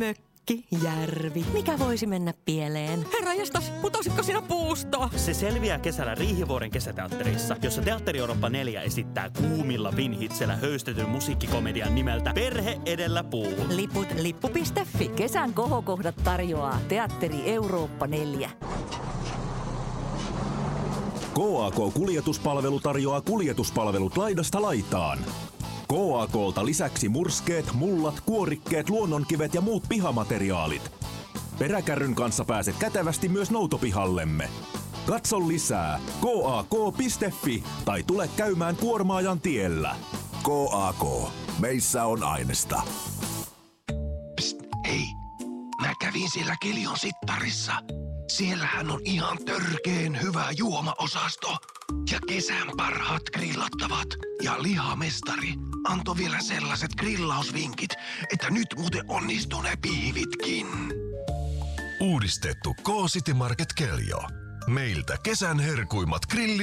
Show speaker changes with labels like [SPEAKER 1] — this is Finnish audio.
[SPEAKER 1] mökki, järvi. Mikä voisi mennä pieleen?
[SPEAKER 2] Herranjestas, putositko sinä puusta?
[SPEAKER 3] Se selviää kesällä Riihivuoren kesäteatterissa, jossa Teatteri Eurooppa 4 esittää kuumilla vinhitsellä höystetyn musiikkikomedian nimeltä Perhe edellä puuhun.
[SPEAKER 1] Liput lippu.fi.
[SPEAKER 4] Kesän kohokohdat tarjoaa Teatteri Eurooppa 4.
[SPEAKER 5] KAK-kuljetuspalvelu tarjoaa kuljetuspalvelut laidasta laitaan. KAK:lta lisäksi murskeet, mullat, kuorikkeet, luonnonkivet ja muut pihamateriaalit. Peräkärryn kanssa pääset kätevästi myös noutopihallemme. Katso lisää KAK.fi tai tule käymään kuormaajan tiellä.
[SPEAKER 6] KAK. Meissä on ainesta.
[SPEAKER 7] Psst, hei. Mä kävin siellä Kelion sittarissa. Siellähän on ihan törkeen hyvä juomaosasto. Ja kesän parhaat grillattavat. Ja lihamestari antoi vielä sellaiset grillausvinkit, että nyt muuten onnistuu ne piivitkin.
[SPEAKER 8] Uudistettu K-City Market Keljo. Meiltä kesän herkuimmat grilli